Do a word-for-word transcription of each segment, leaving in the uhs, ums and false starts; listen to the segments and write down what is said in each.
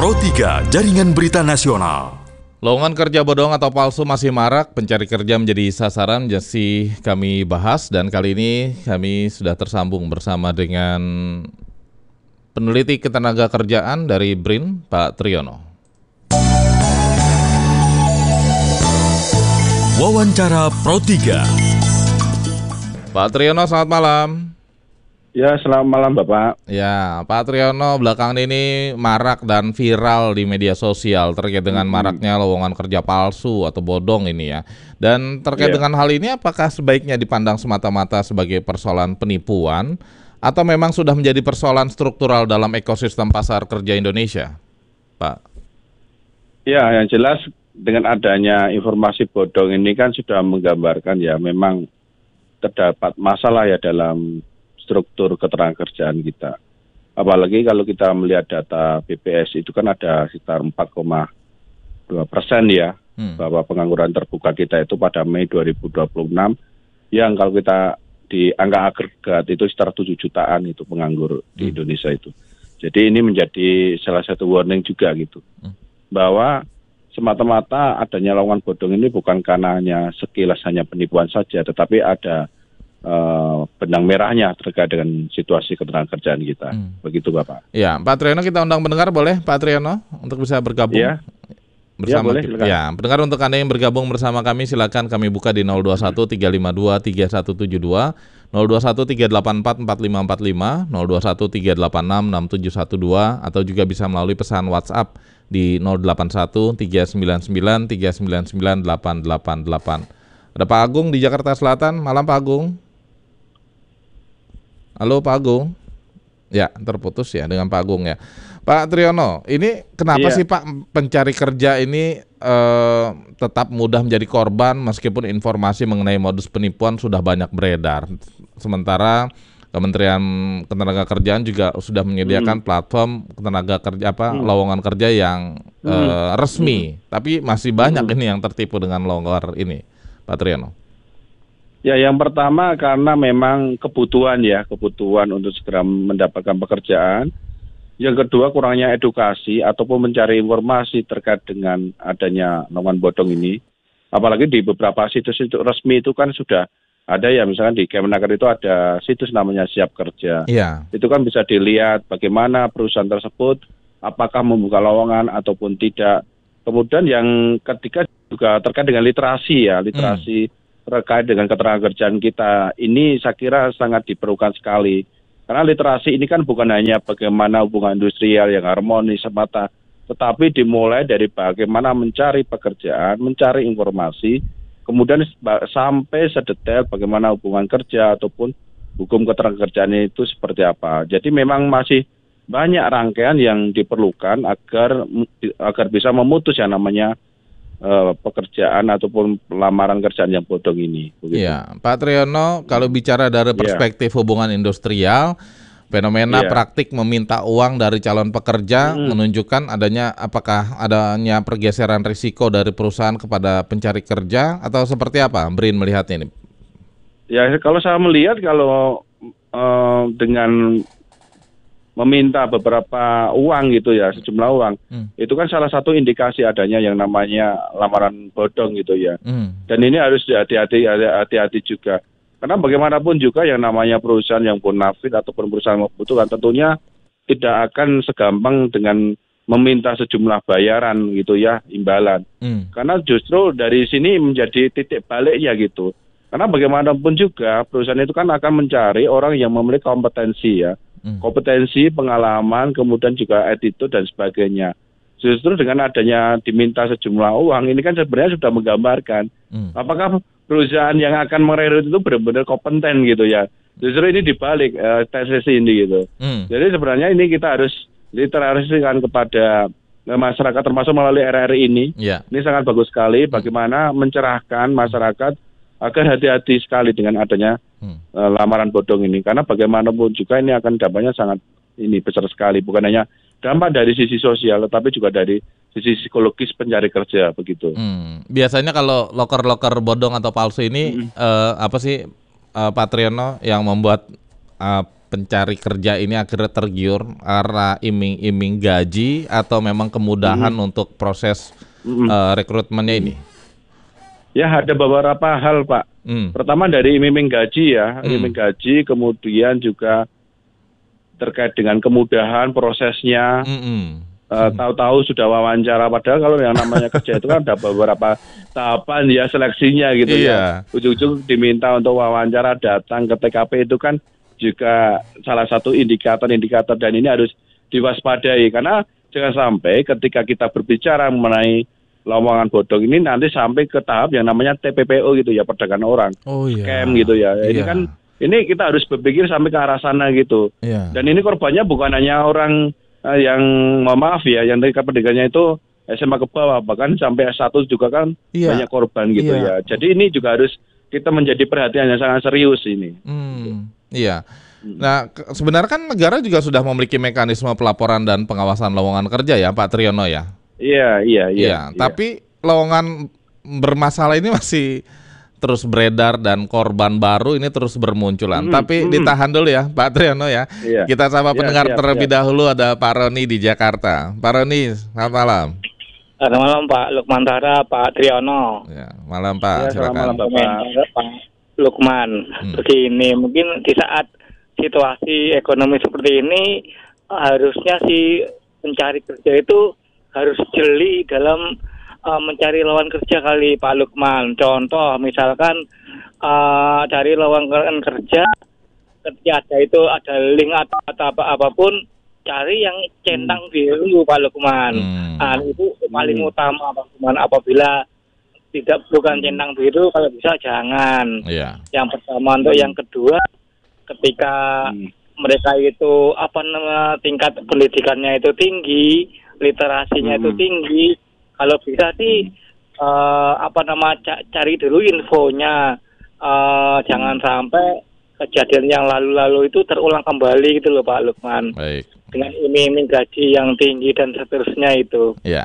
Pro tiga, Jaringan Berita Nasional. Lowongan kerja bodong atau palsu masih marak, pencari kerja menjadi sasaran, jadi kami bahas dan kali ini kami sudah tersambung bersama dengan peneliti ketenaga kerjaan dari B R I N, Pak Triyono. Wawancara Pro tiga. Pak Triyono, selamat malam. Ya, selamat malam Bapak. Ya, Pak Triyono, belakangan ini marak dan viral di media sosial terkait dengan hmm. maraknya lowongan kerja palsu atau bodong ini ya. Dan terkait yeah. dengan hal ini, apakah sebaiknya dipandang semata-mata sebagai persoalan penipuan atau memang sudah menjadi persoalan struktural dalam ekosistem pasar kerja Indonesia, Pak? Ya, yang jelas dengan adanya informasi bodong ini kan sudah menggambarkan ya memang terdapat masalah ya dalam struktur ketenagakerjaan kita. Apalagi kalau kita melihat data B P S itu kan ada sekitar empat koma dua persen ya, hmm. bahwa pengangguran terbuka kita itu pada Mei dua ribu dua puluh enam yang kalau kita di angka agregat itu sekitar tujuh jutaan itu penganggur hmm. di Indonesia itu. Jadi ini menjadi salah satu warning juga gitu, hmm. bahwa semata-mata adanya lowongan bodong ini bukan karena hanya sekilas hanya penipuan saja, tetapi ada Uh, benang merahnya terkait dengan situasi ketenagakerjaan kita. Hmm. Begitu Bapak. Ya, Pak Triyono, kita undang pendengar boleh Pak Triyono untuk bisa bergabung ya. bersama ya, boleh, kita. Ya, pendengar untuk Anda yang bergabung bersama kami silakan kami buka di nol dua satu tiga lima dua tiga satu tujuh dua, nol dua satu tiga delapan empat empat lima empat lima, nol dua satu tiga delapan enam enam tujuh satu dua atau juga bisa melalui pesan WhatsApp di nol delapan satu tiga sembilan sembilan tiga sembilan sembilan delapan delapan delapan. Ada Pak Agung di Jakarta Selatan. Malam Pak Agung. Halo Pak Agung. Ya, terputus ya dengan Pak Agung ya. Pak Triyono, ini kenapa iya. sih Pak pencari kerja ini eh, tetap mudah menjadi korban meskipun informasi mengenai modus penipuan sudah banyak beredar. Sementara Kementerian Ketenagakerjaan juga sudah menyediakan hmm. platform ketenaga kerja apa hmm. lowongan kerja yang hmm. eh, resmi, hmm. tapi masih banyak hmm. ini yang tertipu dengan longgar ini, Pak Triyono. Ya, yang pertama karena memang kebutuhan ya, kebutuhan untuk segera mendapatkan pekerjaan. Yang kedua kurangnya edukasi ataupun mencari informasi terkait dengan adanya lowongan bodong ini. Apalagi di beberapa situs-situs resmi itu kan sudah ada ya, misalkan di Kemenaker itu ada situs namanya Siap Kerja. Iya. Itu kan bisa dilihat bagaimana perusahaan tersebut, apakah membuka lowongan ataupun tidak. Kemudian yang ketiga juga terkait dengan literasi ya, literasi hmm. terkait dengan ketenagakerjaan kita ini saya kira sangat diperlukan sekali. Karena literasi ini kan bukan hanya bagaimana hubungan industrial yang harmonis semata, tetapi dimulai dari bagaimana mencari pekerjaan, mencari informasi, kemudian sampai sedetail bagaimana hubungan kerja ataupun hukum ketenagakerjaan itu seperti apa. Jadi memang masih banyak rangkaian yang diperlukan agar agar bisa memutus yang namanya Uh, pekerjaan ataupun lamaran kerjaan yang bodong ini. Iya, Pak Triyono, kalau bicara dari perspektif yeah. hubungan industrial, fenomena yeah. praktik meminta uang dari calon pekerja mm. menunjukkan adanya apakah adanya pergeseran risiko dari perusahaan kepada pencari kerja atau seperti apa? B R I N melihatnya ini. Ya, kalau saya melihat kalau uh, dengan meminta beberapa uang gitu ya, sejumlah uang, hmm. itu kan salah satu indikasi adanya yang namanya lamaran bodong gitu ya. Hmm. Dan ini harus hati-hati, hati-hati juga. Karena bagaimanapun juga yang namanya perusahaan yang bonafit ataupun perusahaan membutuhkan tentunya tidak akan segampang dengan meminta sejumlah bayaran gitu ya, imbalan. Hmm. Karena justru dari sini menjadi titik baliknya gitu. Karena bagaimanapun juga perusahaan itu kan akan mencari orang yang memiliki kompetensi ya. Kompetensi, pengalaman, kemudian juga attitude dan sebagainya. Justru dengan adanya diminta sejumlah uang, ini kan sebenarnya sudah menggambarkan hmm. apakah perusahaan yang akan merekrut itu benar-benar kompeten gitu ya. Justru ini dibalik uh, tesis ini gitu. Hmm. Jadi sebenarnya ini kita harus literasikan kepada masyarakat termasuk melalui R R I ini. Yeah. Ini sangat bagus sekali bagaimana mencerahkan masyarakat agar hati-hati sekali dengan adanya hmm. uh, lamaran bodong ini, karena bagaimanapun juga ini akan dampaknya sangat ini besar sekali, bukan hanya dampak dari sisi sosial tetapi juga dari sisi psikologis pencari kerja begitu. Hmm. Biasanya kalau loker-loker bodong atau palsu ini hmm. uh, apa sih uh, Pak Triyono yang membuat uh, pencari kerja ini akhirnya tergiur karena iming-iming gaji atau memang kemudahan hmm. untuk proses hmm. uh, rekrutmennya ini? Ya, ada beberapa hal, Pak. Hmm. Pertama dari iming-iming gaji ya, hmm. iming gaji, kemudian juga terkait dengan kemudahan prosesnya. Hmm. Uh, tahu-tahu sudah wawancara, padahal kalau yang namanya kerja itu kan ada beberapa tahapan ya seleksinya gitu iya. ya. Ujung-ujung diminta untuk wawancara, datang ke T K P itu kan juga salah satu indikator-indikator, dan ini harus diwaspadai karena jangan sampai ketika kita berbicara mengenai lowongan bodong ini nanti sampai ke tahap yang namanya T P P O gitu ya, perdagangan orang, oh, iya. scam gitu ya. Ini iya. kan ini kita harus berpikir sampai ke arah sana gitu. Iya. Dan ini korbannya bukan hanya orang yang mohon maaf ya, yang tingkat pendidikannya itu S M A ke bawah, bahkan sampai S satu juga kan iya. banyak korban gitu iya. ya. Jadi ini juga harus kita menjadi perhatian yang sangat serius ini. Hmm, iya. Nah, sebenarnya kan negara juga sudah memiliki mekanisme pelaporan dan pengawasan lowongan kerja ya, Pak Triyono ya. Iya, iya, iya. Iya. Tapi lowongan bermasalah ini masih terus beredar dan korban baru ini terus bermunculan. Hmm, Tapi hmm. ditahan dulu ya Pak Triyono ya. Iya. Kita sama ya, pendengar siap, terlebih siap. dahulu, ada Pak Roni di Jakarta. Pak Roni, selamat malam. Selamat malam Pak Lukman Tara, Pak Triyono. Ya, malam Pak, ya, silakan. Selamat malam Bapak. Pak Lukman. Hmm. Begini, mungkin di saat situasi ekonomi seperti ini harusnya si pencari kerja itu harus jeli dalam Uh, mencari lowongan kerja kali Pak Lukman. Contoh misalkan uh, dari lowongan kerja ketika ada itu ada link atau, atau apa apapun, cari yang centang biru Pak Lukman. Hmm. Nah, itu paling hmm. utama Pak Lukman. Apabila tidak bukan centang biru, kalau bisa jangan. Yeah. Yang pertama. Untuk yang kedua, ketika hmm. mereka itu apa nama tingkat pendidikannya itu tinggi, literasinya hmm. itu tinggi. Kalau bisa sih uh, apa nama c- cari dulu infonya, uh, jangan sampai kejadian yang lalu-lalu itu terulang kembali gitu loh Pak Lukman. Baik. Dengan iming-iming gaji yang tinggi dan seterusnya itu. Iya.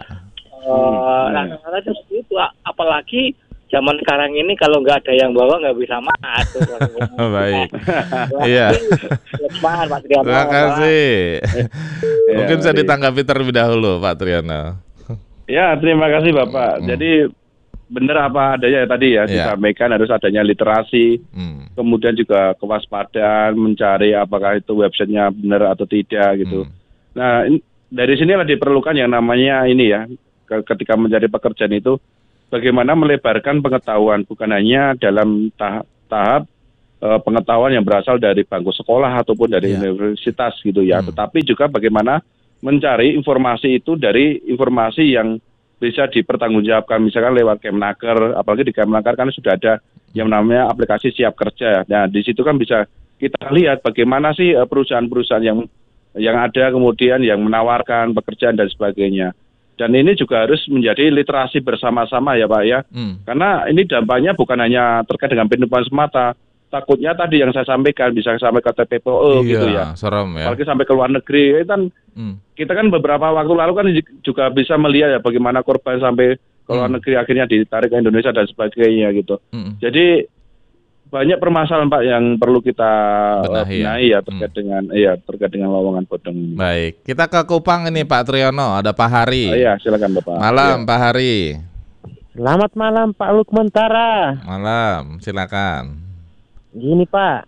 Uh, hmm. Nah, seperti itu. Apalagi zaman sekarang ini kalau nggak ada yang bawa nggak bisa masuk. Baik. Iya. Terima kasih. Mungkin bisa ditanggapi terlebih dahulu Pak Triyono. Ya, terima kasih Bapak. Hmm. Jadi benar apa adanya ya tadi ya, yeah. disampaikan harus adanya literasi, hmm. kemudian juga kewaspadaan, mencari apakah itu websitenya benar atau tidak gitu. Hmm. Nah, in, dari sinilah diperlukan yang namanya ini ya, ketika mencari pekerjaan itu, bagaimana melebarkan pengetahuan, bukan hanya dalam tahap, tahap uh, pengetahuan yang berasal dari bangku sekolah ataupun dari yeah. universitas gitu ya, hmm. tetapi juga bagaimana mencari informasi itu dari informasi yang bisa dipertanggungjawabkan, misalkan lewat Kemnaker, apalagi di Kemnaker kan sudah ada yang namanya aplikasi siap kerja. Nah, di situ kan bisa kita lihat bagaimana sih perusahaan-perusahaan yang yang ada kemudian yang menawarkan pekerjaan dan sebagainya. Dan ini juga harus menjadi literasi bersama-sama ya Pak ya, hmm. karena ini dampaknya bukan hanya terkait dengan penipuan semata. Takutnya tadi yang saya sampaikan bisa sampai ke T P P O iya, gitu ya. Serem ya. Apalagi sampai ke luar negeri. Itu kan hmm. kita kan beberapa waktu lalu kan juga bisa melihat ya bagaimana korban sampai ke luar hmm. negeri akhirnya ditarik ke Indonesia dan sebagainya gitu. Hmm. Jadi banyak permasalahan Pak yang perlu kita benahi, benahi ya, ya terkait hmm. dengan iya terkait dengan lowongan bodong ini. Baik, kita ke Kupang ini Pak Triyono, ada Pak Hari. Oh, iya, silakan Bapak. Malam ya. Pak Hari. Selamat malam Pak Lukman Tara. Malam, silakan. Gini Pak,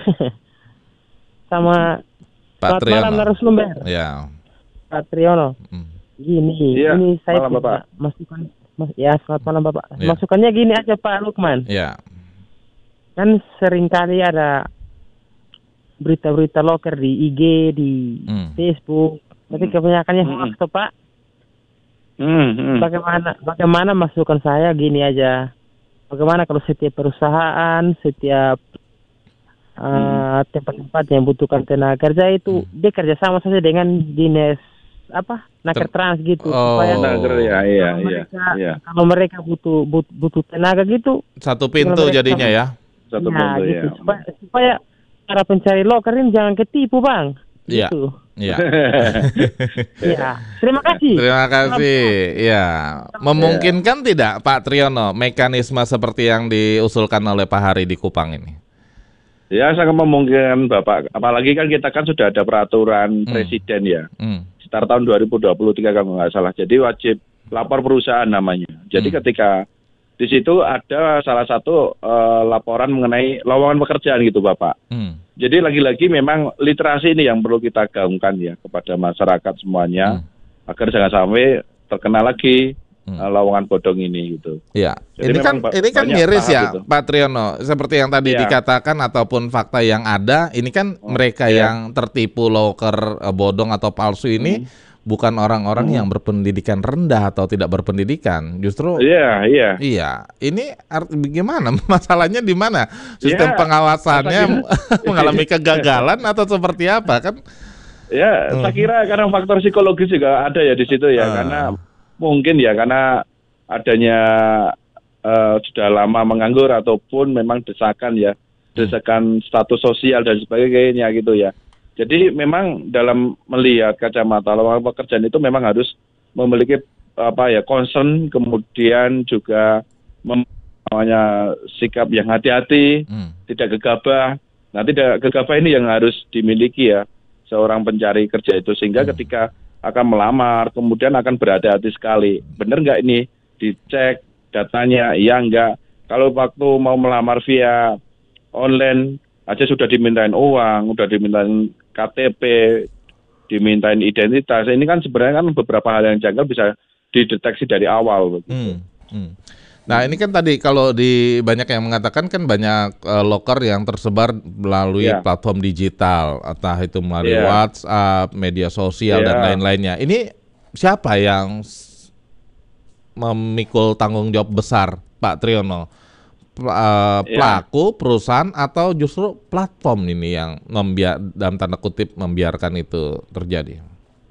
sama Pak Triyono. Malam narasumber. Ya. Pak Triyono. Hmm. Gini, ya, ini saya malam, Bapak. masukan, mas, ya selamat malam Bapak. Ya. Masukannya gini aja Pak Lukman. Ya. Kan seringkali ada berita-berita loker di I G, di hmm. Facebook, tapi kebanyakannya hmm. hoax Pak. Hmm. Hmm. Bagaimana, bagaimana masukan saya gini aja. Bagaimana kalau setiap perusahaan, setiap uh, hmm. tempat-tempat yang butuhkan tenaga kerja itu hmm. dia kerjasama saja dengan dinas apa Naker Trans gitu, oh. supaya Naker, ya, iya, kalau, mereka, iya. kalau mereka butuh but, butuh tenaga gitu satu pintu jadinya sama, ya satu ya, pintu gitu. ya supaya, supaya para pencari loker ini jangan ketipu Bang. Iya. Gitu. Iya. Iya. Terima kasih. Terima kasih. Iya. Memungkinkan ya. Tidak Pak Triyono mekanisme seperti yang diusulkan oleh Pak Hari di Kupang ini? Ya sangat memungkinkan Bapak, apalagi kan kita kan sudah ada peraturan Hmm. presiden ya, Hmm. sekitar tahun dua ribu dua puluh tiga kalau nggak salah. Jadi wajib lapor perusahaan namanya. Jadi Hmm. ketika di situ ada salah satu uh, laporan mengenai lowongan pekerjaan gitu Bapak. Hmm. Jadi lagi-lagi memang literasi ini yang perlu kita gaungkan ya kepada masyarakat semuanya Hmm. agar jangan sampai terkena lagi Hmm. uh, lowongan bodong ini gitu. Ya, Jadi ini kan memang ba- ini kan banyak miris tahap ya, itu. Pak Triyono. Seperti yang tadi Iya. dikatakan ataupun fakta yang ada, ini kan Oh, mereka iya. yang tertipu loker eh, bodong atau palsu ini bukan orang-orang Hmm. yang berpendidikan rendah atau tidak berpendidikan. Justru Iya, iya. iya, ini art, gimana? Masalahnya di mana? Sistem Ya, pengawasannya saya mengalami kegagalan atau seperti apa kan? Ya, Hmm. saya kira karena faktor psikologis juga ada ya di situ ya, Ah. karena mungkin ya karena adanya eh, sudah lama menganggur ataupun memang desakan ya, desakan status sosial dan sebagainya gitu ya. Jadi memang dalam melihat kacamata lowongan pekerjaan itu memang harus memiliki apa ya concern, kemudian juga mem- namanya sikap yang hati-hati, Hmm. tidak gegabah. Nah, tidak gegabah ini yang harus dimiliki ya seorang pencari kerja itu, sehingga Hmm. ketika akan melamar kemudian akan berhati-hati sekali. Benar nggak ini? Dicek datanya, iya enggak. Kalau waktu mau melamar via online aja sudah dimintain uang, udah dimintain K T P, dimintain identitas. Ini kan sebenarnya kan beberapa hal yang janggal bisa dideteksi dari awal. Begitu. Hmm, hmm. Nah ini kan tadi kalau di banyak yang mengatakan kan banyak eh, loker yang tersebar melalui Iya. platform digital, entah itu melalui Iya. WhatsApp, media sosial dan Iya. lain-lainnya. Ini siapa yang s- memikul tanggung jawab besar, Pak Triyono? Pl- eh, Iya. pelaku, perusahaan, atau justru platform ini yang membiar dalam tanda kutip membiarkan itu terjadi?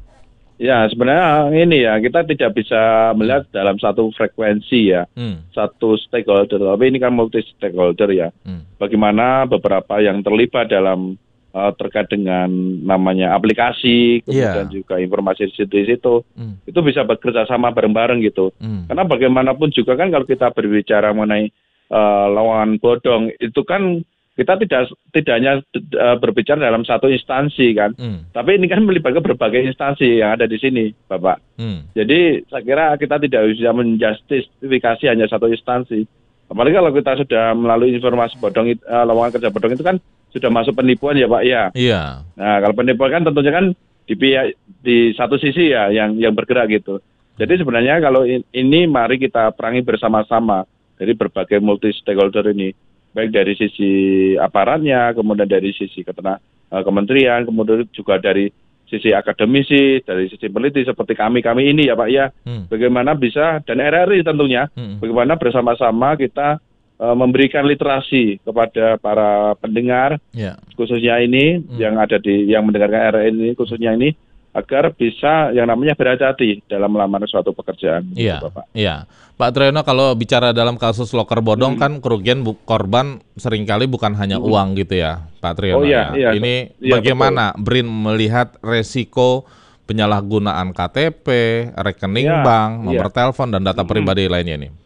Ya, sebenarnya ini ya, kita tidak bisa melihat dalam satu frekuensi ya, Hmm, satu stakeholder, tapi ini kan multi stakeholder ya. hmm, Bagaimana beberapa yang terlibat dalam uh, terkait dengan namanya aplikasi, kemudian Iya. juga informasi di situ, di situ, hmm, itu bisa bekerja sama bareng-bareng gitu. hmm. Karena bagaimanapun juga kan kalau kita berbicara mengenai uh, lowongan bodong, itu kan kita tidak tidak hanya uh, berbicara dalam satu instansi kan, Hmm, tapi ini kan melibatkan berbagai instansi yang ada di sini, Bapak. hmm, Jadi saya kira kita tidak bisa menjustifikasi hanya satu instansi. Apalagi kalau kita sudah melalui informasi bodong, it- uh, lowongan kerja bodong itu kan sudah masuk penipuan ya Pak ya. iya. Nah kalau penipuan kan tentunya kan di pihak di satu sisi ya yang yang bergerak gitu. Jadi sebenarnya kalau in- ini mari kita perangi bersama-sama dari berbagai multi stakeholder ini, baik dari sisi aparatnya, kemudian dari sisi ketena, uh, kementerian, kemudian juga dari sisi akademisi, dari sisi peneliti seperti kami-kami ini ya Pak ya. Hmm, Bagaimana bisa, dan R R I tentunya, hmm, bagaimana bersama-sama kita uh, memberikan literasi kepada para pendengar, ya. khususnya ini, Hmm. yang ada di, yang mendengarkan R R I ini, khususnya ini, agar bisa yang namanya berhati-hati dalam melamar suatu pekerjaan. Iya, gitu, Bapak. iya. Pak Triyono, kalau bicara dalam kasus loker bodong Hmm. kan kerugian bu- korban seringkali bukan hanya Hmm. uang gitu ya, Pak Triyono. Oh, iya, ya. iya. Ini Iya, bagaimana B R I N melihat resiko penyalahgunaan K T P, rekening Iya, bank, nomor iya. telepon dan data Hmm. pribadi lainnya nih?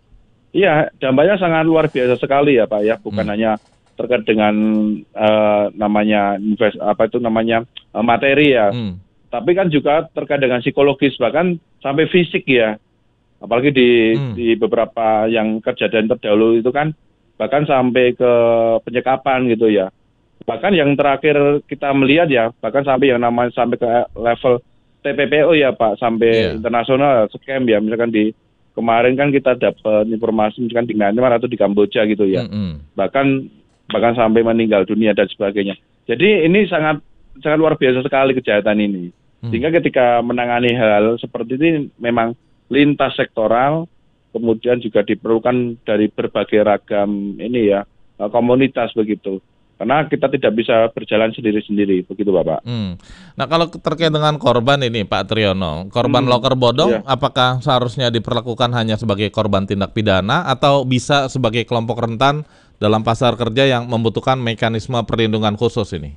Iya, dampaknya sangat luar biasa sekali ya Pak ya, bukan Hmm. hanya terkait dengan eh, namanya invest apa itu namanya eh, materi ya, Hmm. tapi kan juga terkait dengan psikologis bahkan sampai fisik ya. Apalagi di Hmm. di beberapa yang kejadian terdahulu itu kan bahkan sampai ke penyekapan gitu ya. Bahkan yang terakhir kita melihat ya, bahkan sampai yang namanya sampai ke level T P P O ya Pak, sampai Iya. internasional scam ya, misalkan di kemarin kan kita dapat informasi misalkan di Myanmar atau di Kamboja gitu ya. Hmm, Bahkan bahkan sampai meninggal dunia dan sebagainya. Jadi ini sangat sangat luar biasa sekali kejahatan ini. Hmm. Sehingga ketika menangani hal seperti ini memang lintas sektoral, kemudian juga diperlukan dari berbagai ragam ini ya eh, komunitas begitu. Karena kita tidak bisa berjalan sendiri-sendiri begitu Bapak. Hmm. Nah kalau terkait dengan korban ini Pak Triyono, korban Hmm, loker bodong iya. apakah seharusnya diperlakukan hanya sebagai korban tindak pidana atau bisa sebagai kelompok rentan dalam pasar kerja yang membutuhkan mekanisme perlindungan khusus ini?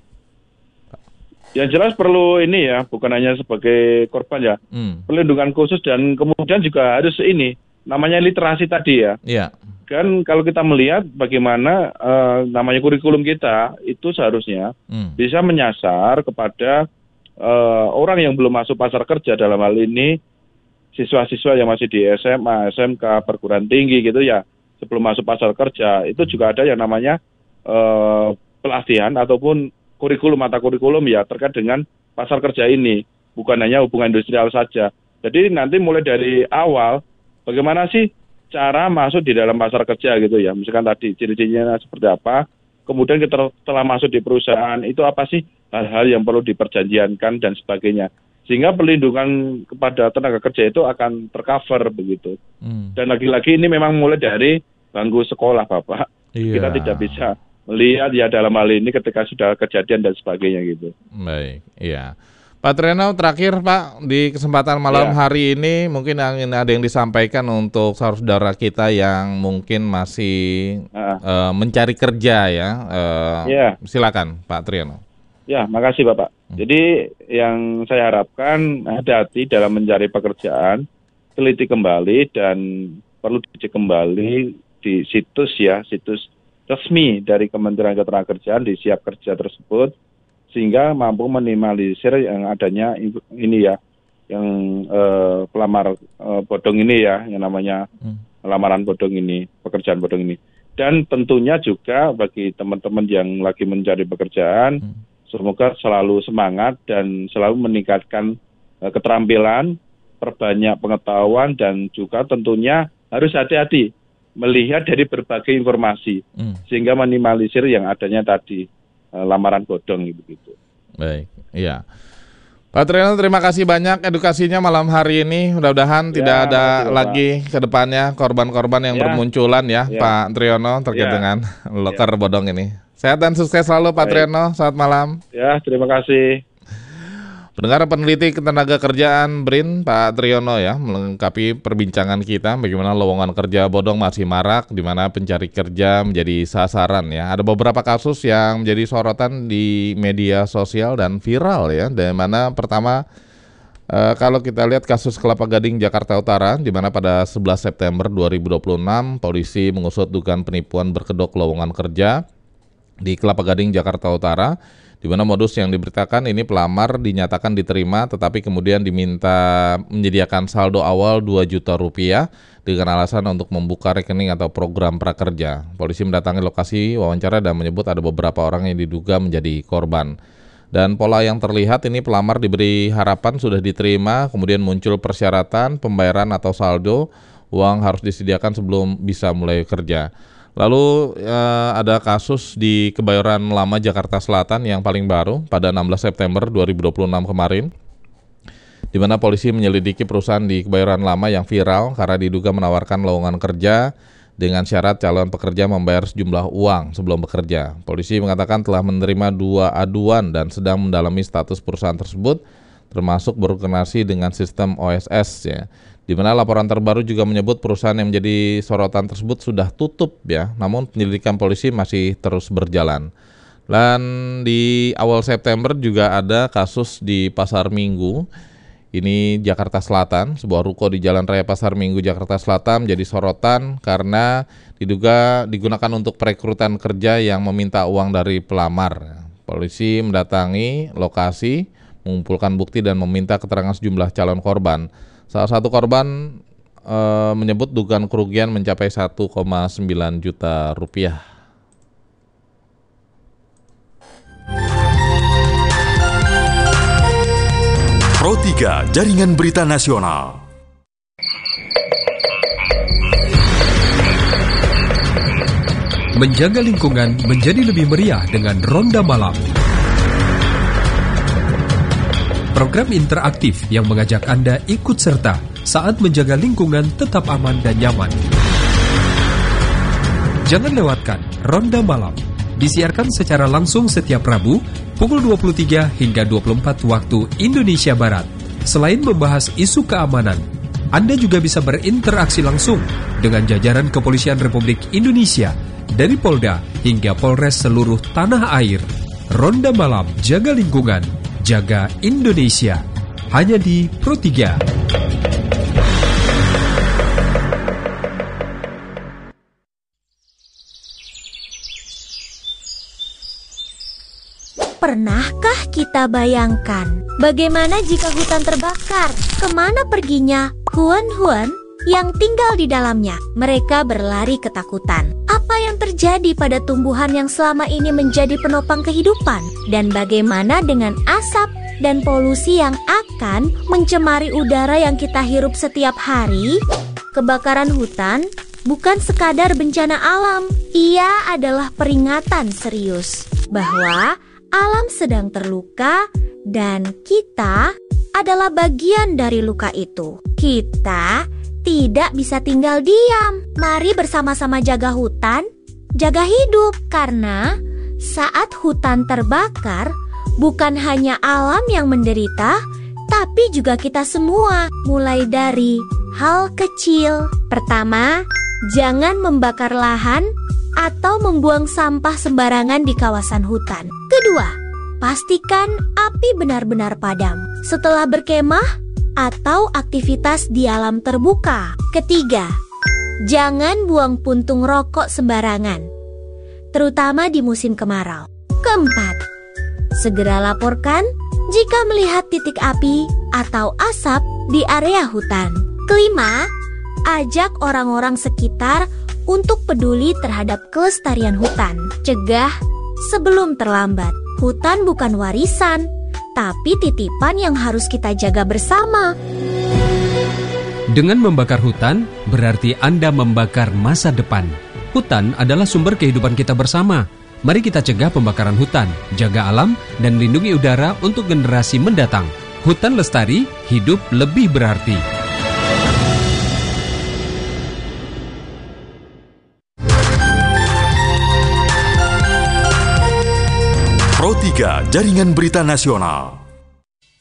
Yang jelas perlu ini ya, bukan hanya sebagai korban ya, Hmm. perlindungan khusus dan kemudian juga harus ini namanya literasi tadi ya. Iya. kan kalau kita melihat bagaimana uh, namanya kurikulum kita itu seharusnya hmm. bisa menyasar kepada uh, orang yang belum masuk pasar kerja, dalam hal ini siswa-siswa yang masih di S M A, S M K, perguruan tinggi gitu ya, sebelum masuk pasar kerja. Itu juga ada yang namanya uh, pelatihan ataupun kurikulum mata kurikulum ya terkait dengan pasar kerja ini, bukan hanya hubungan industrial saja. Jadi nanti mulai dari awal bagaimana sih cara masuk di dalam pasar kerja gitu ya, misalkan tadi ciri-cirinya seperti apa, kemudian kita telah masuk di perusahaan itu apa sih hal-hal yang perlu diperjanjikan dan sebagainya, sehingga perlindungan kepada tenaga kerja itu akan tercover begitu. Hmm. Dan lagi-lagi ini memang mulai dari bangku sekolah Bapak, iya. Kita tidak bisa melihat ya dalam hal ini ketika sudah kejadian dan sebagainya gitu. Baik, iya. Pak Triyono, terakhir Pak, di kesempatan malam ya. hari ini mungkin ada yang disampaikan untuk saudara kita yang mungkin masih uh. Uh, mencari kerja ya. Uh, ya. Silakan Pak Triyono. Ya, makasih Bapak. Hmm. Jadi yang saya harapkan hati-hati dalam mencari pekerjaan, teliti kembali dan perlu dicek kembali di situs ya, situs resmi dari Kementerian Ketenagakerjaan di Siap Kerja tersebut, sehingga mampu minimalisir yang adanya ini ya, yang eh, pelamar eh, bodong ini ya, yang namanya hmm. lamaran bodong ini, pekerjaan bodong ini. Dan tentunya juga bagi teman-teman yang lagi mencari pekerjaan, hmm. semoga selalu semangat dan selalu meningkatkan eh, keterampilan, perbanyak pengetahuan, dan juga tentunya harus hati-hati melihat dari berbagai informasi, hmm. sehingga minimalisir yang adanya tadi lamaran bodong gitu. Baik, iya. Pak Triyono, terima kasih banyak edukasinya malam hari ini. Mudah-mudahan ya, tidak ada kasih, lagi ke depannya korban-korban yang ya. bermunculan ya, ya, Pak Triyono terkait ya. dengan loker ya. bodong ini. Sehat dan sukses selalu Pak Baik. Triyono. Selamat malam. Ya, terima kasih. Pendengar peneliti ketenaga kerjaan B R I N Pak Triyono ya melengkapi perbincangan kita bagaimana lowongan kerja bodong masih marak, di mana pencari kerja menjadi sasaran ya. Ada beberapa kasus yang menjadi sorotan di media sosial dan viral ya. Di mana pertama eh, kalau kita lihat kasus Kelapa Gading Jakarta Utara, di mana pada sebelas September dua ribu dua puluh enam polisi mengusut dugaan penipuan berkedok lowongan kerja di Kelapa Gading Jakarta Utara, di mana modus yang diberitakan ini pelamar dinyatakan diterima tetapi kemudian diminta menyediakan saldo awal dua juta rupiah dengan alasan untuk membuka rekening atau program prakerja. Polisi mendatangi lokasi wawancara dan menyebut ada beberapa orang yang diduga menjadi korban. Dan pola yang terlihat ini pelamar diberi harapan sudah diterima, kemudian muncul persyaratan pembayaran atau saldo, uang harus disediakan sebelum bisa mulai kerja. Lalu eh, ada kasus di Kebayoran Lama Jakarta Selatan yang paling baru pada enam belas September dua ribu dua puluh enam kemarin, di mana polisi menyelidiki perusahaan di Kebayoran Lama yang viral karena diduga menawarkan lowongan kerja dengan syarat calon pekerja membayar sejumlah uang sebelum bekerja. Polisi mengatakan telah menerima dua aduan dan sedang mendalami status perusahaan tersebut, termasuk berkoordinasi dengan sistem O S S ya. Di mana laporan terbaru juga menyebut perusahaan yang menjadi sorotan tersebut sudah tutup ya, namun penyelidikan polisi masih terus berjalan. Dan di awal September juga ada kasus di Pasar Minggu, ini Jakarta Selatan, sebuah ruko di Jalan Raya Pasar Minggu Jakarta Selatan menjadi sorotan karena diduga digunakan untuk perekrutan kerja yang meminta uang dari pelamar. Polisi mendatangi lokasi, mengumpulkan bukti dan meminta keterangan sejumlah calon korban. Salah satu korban e, menyebut dugaan kerugian mencapai satu koma sembilan juta rupiah. Pro tiga Jaringan Berita Nasional. Menjaga lingkungan menjadi lebih meriah dengan Ronda Malam. Program interaktif yang mengajak Anda ikut serta saat menjaga lingkungan tetap aman dan nyaman. Jangan lewatkan Ronda Malam. Disiarkan secara langsung setiap Rabu pukul dua puluh tiga hingga dua puluh empat waktu Indonesia Barat. Selain membahas isu keamanan, Anda juga bisa berinteraksi langsung dengan jajaran Kepolisian Republik Indonesia dari Polda hingga Polres seluruh tanah air. Ronda Malam, jaga lingkungan, jaga Indonesia, hanya di Pro tiga. Pernahkah kita bayangkan bagaimana jika hutan terbakar? Kemana perginya hewan-hewan yang tinggal di dalamnya? Mereka berlari ketakutan. Apa yang terjadi pada tumbuhan yang selama ini menjadi penopang kehidupan? Dan bagaimana dengan asap dan polusi yang akan mencemari udara yang kita hirup setiap hari? Kebakaran hutan bukan sekadar bencana alam. Ia adalah peringatan serius bahwa alam sedang terluka dan kita adalah bagian dari luka itu. Kita tidak bisa tinggal diam. Mari bersama-sama jaga hutan, jaga hidup. Karena saat hutan terbakar, bukan hanya alam yang menderita, tapi juga kita semua. Mulai dari hal kecil. Pertama, jangan membakar lahan atau membuang sampah sembarangan di kawasan hutan. Kedua, pastikan api benar-benar padam setelah berkemah atau aktivitas di alam terbuka. Ketiga, jangan buang puntung rokok sembarangan, terutama di musim kemarau. Keempat, segera laporkan jika melihat titik api atau asap di area hutan. Kelima, ajak orang-orang sekitar untuk peduli terhadap kelestarian hutan. Cegah sebelum terlambat. Hutan bukan warisan, tapi titipan yang harus kita jaga bersama. Dengan membakar hutan, berarti Anda membakar masa depan. Hutan adalah sumber kehidupan kita bersama. Mari kita cegah pembakaran hutan, jaga alam, dan lindungi udara untuk generasi mendatang. Hutan lestari, hidup lebih berarti. Pro tiga Jaringan Berita Nasional.